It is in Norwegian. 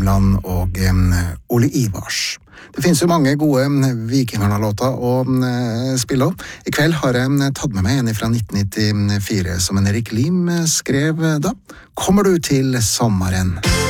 Aurland og Ole Ivars. Det finnes jo mange gode Vikingarna-låter å spille om. I kveld har jeg tatt med meg en fra 1994 som en Erik Lim skrev da. Kommer du til sommeren?